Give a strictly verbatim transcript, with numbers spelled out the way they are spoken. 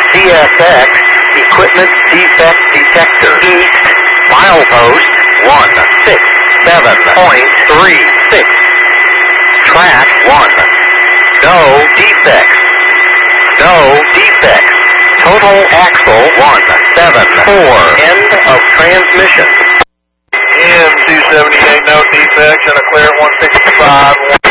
C S X, equipment defect detector. East, milepost one six seven point three six. Track one. No defects. No defects. Total axle one seven four. End of transmission. M two seventy-eight, no defects, and a clear one sixty-five.